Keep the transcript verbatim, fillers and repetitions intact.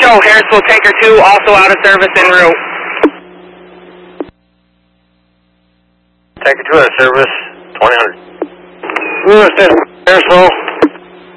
show, Harrisville Tanker two, also out of service en route. Tanker two out of service, twenty hundred. Lewis, Harrisville.